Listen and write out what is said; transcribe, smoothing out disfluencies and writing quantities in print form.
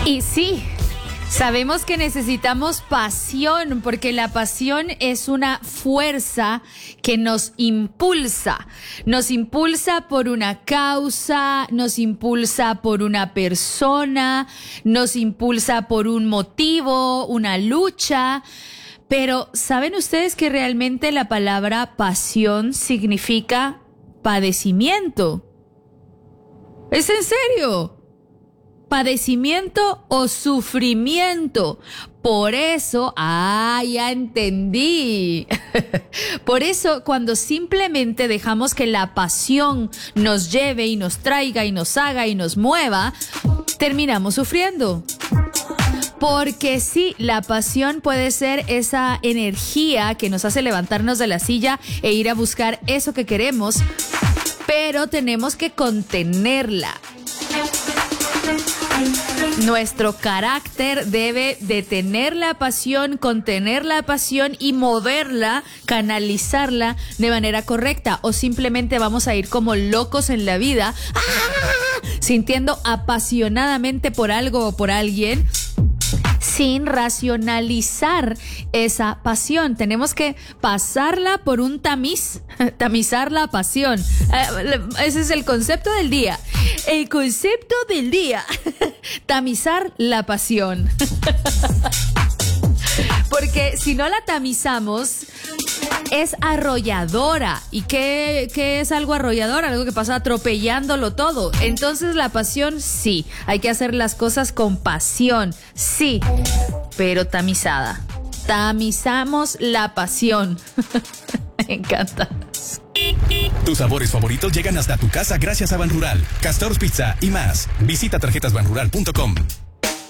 Y sí, sabemos que necesitamos pasión, porque la pasión es una fuerza que nos impulsa por una causa, nos impulsa por una persona, nos impulsa por un motivo, una lucha. Pero ¿saben ustedes que realmente la palabra pasión significa padecimiento? ¿Es en serio? Padecimiento o sufrimiento. Por eso, ya entendí. Por eso, cuando simplemente dejamos que la pasión nos lleve y nos traiga y nos haga y nos mueva, terminamos sufriendo. Porque sí, la pasión puede ser esa energía que nos hace levantarnos de la silla e ir a buscar eso que queremos, pero tenemos que contenerla. Nuestro carácter debe detener la pasión, contener la pasión y moverla, canalizarla de manera correcta. O simplemente vamos a ir como locos en la vida, sintiendo apasionadamente por algo o por alguien, sin racionalizar esa pasión. Tenemos que pasarla por un tamiz, tamizar la pasión. Ese es el concepto del día. El concepto del día, tamizar la pasión. Porque si no la tamizamos, es arrolladora. ¿Y qué es algo arrollador? Algo que pasa atropellándolo todo. Entonces la pasión, sí, hay que hacer las cosas con pasión, sí, pero tamizada. Tamizamos la pasión. Me encanta. Tus sabores favoritos llegan hasta tu casa gracias a Banrural, Castor's Pizza y más. Visita tarjetasbanrural.com.